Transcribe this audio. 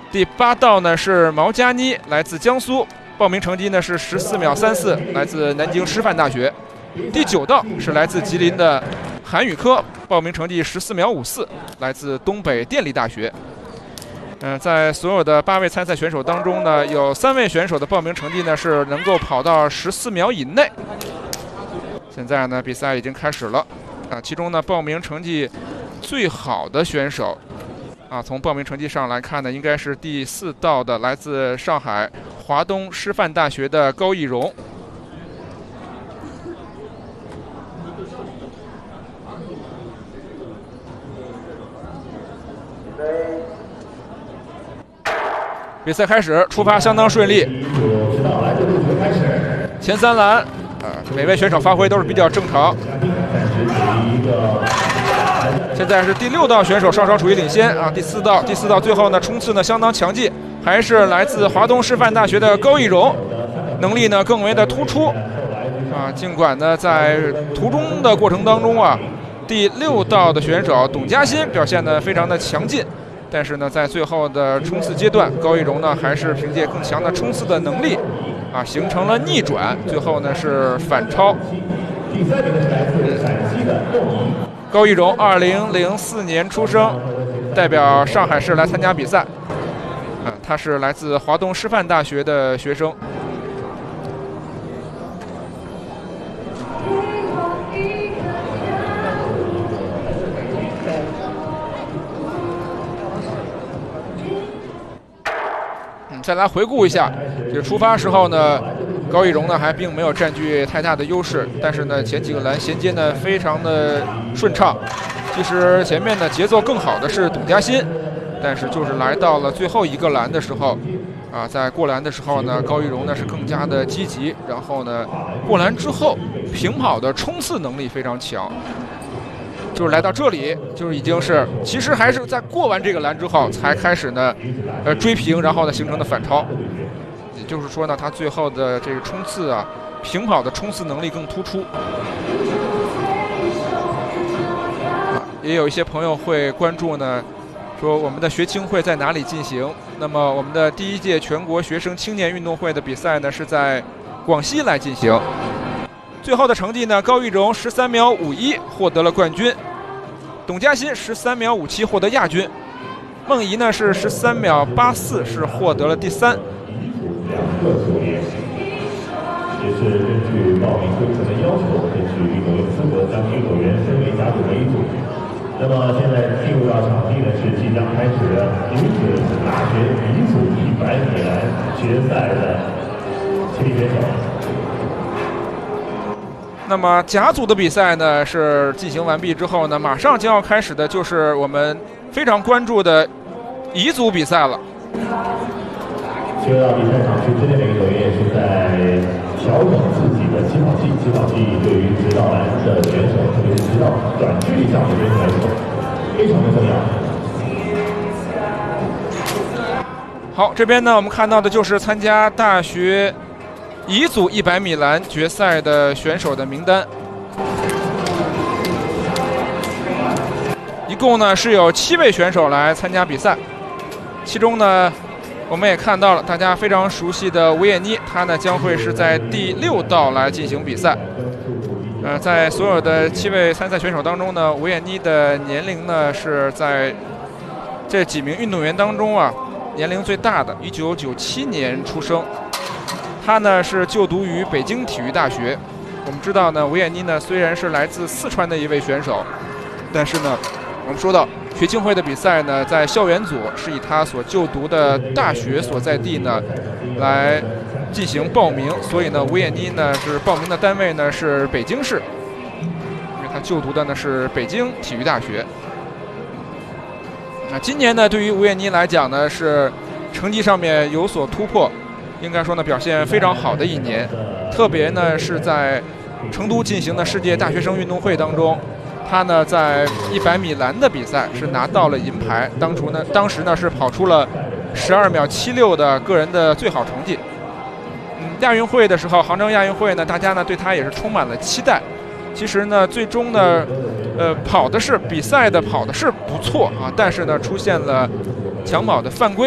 第8道呢是毛佳妮，来自江苏，报名成绩呢是14秒34，来自南京师范大学。第9道是来自吉林的韩宇科，报名成绩14秒54，来自东北电力大学。在所有的8位参赛选手当中呢，有3位选手的报名成绩呢是能够跑到14秒以内。现在呢，比赛已经开始了其中呢，报名成绩最好的选手从报名成绩上来看呢，应该是第4道的来自上海华东师范大学的高义荣。比赛开始，出发相当顺利。前3栏每位选手发挥都是比较正常。现在是第6道选手稍稍处于领先第4道最后呢冲刺呢相当强劲，还是来自华东师范大学的高义荣，能力呢更为的突出尽管呢在途中的过程当中第6道的选手董佳欣表现得非常的强劲，但是呢在最后的冲刺阶段，高义荣呢还是凭借更强的冲刺的能力形成了逆转，最后呢是反超。 第3名是来自陕西的窦怡。 高义荣2004年出生，代表上海市来参加比赛。他是来自华东师范大学的学生。再来回顾一下，这出发时候呢，高义荣呢还并没有占据太大的优势，但是呢前几个栏衔接呢非常的顺畅。其实前面的节奏更好的是董佳欣，但是就是来到了最后一个栏的时候在过栏的时候呢，高义荣呢是更加的积极，然后呢过栏之后平跑的冲刺能力非常强。就是来到这里，就是已经是，其实还是在过完这个栏之后才开始呢，追平，然后呢形成的反超。也就是说呢，他最后的这个冲刺平跑的冲刺能力更突出。也有一些朋友会关注呢，说我们的学青会在哪里进行？那么我们的第1届全国学生青年运动会的比赛呢是在广西来进行。最后的成绩呢，高义荣13秒51获得了冠军，董佳欣13秒57获得亚军，孟怡呢是13秒84是获得了第3。 2个球员，也是根据报名规则的要求，根据运动员资格将运动员分为甲组和乙组。那么现在进入到场地的是即将开始的女子大学乙组100米栏决赛的接力选手。 那么甲组的比赛呢是进行完毕之后呢，马上将要开始的就是我们非常关注的乙组比赛了。 进入到比赛场区之内的运动员也是在调整自己的起跑器，起跑器对于直道栏的选手，特别是直道短距离项目选手来说非常的重要。 好，这边呢我们看到的就是参加大学乙组100米栏决赛的选手的名单，一共呢是有7位选手来参加比赛，其中呢我们也看到了大家非常熟悉的吴艳妮，她呢将会是在第6道来进行比赛。在所有的7位参赛选手当中呢，吴艳妮的年龄呢是在这几名运动员当中年龄最大的，1997年出生。他呢是就读于北京体育大学。我们知道呢，吴艳妮呢虽然是来自四川的一位选手，但是呢，我们说到学青会的比赛呢，在校园组是以他所就读的大学所在地呢来进行报名，所以呢，吴艳妮呢是报名的单位呢是北京市，因为他就读的呢是北京体育大学。那今年呢，对于吴艳妮来讲呢，是成绩上面有所突破。应该说呢，表现非常好的一年，特别呢是在成都进行的世界大学生运动会当中，他呢在100米栏的比赛是拿到了银牌，当时呢是跑出了12秒76的个人的最好成绩。亚运会的时候，杭州亚运会呢，大家呢对他也是充满了期待。其实呢，最终呢，比赛的跑的是不错但是呢出现了抢跑的犯规。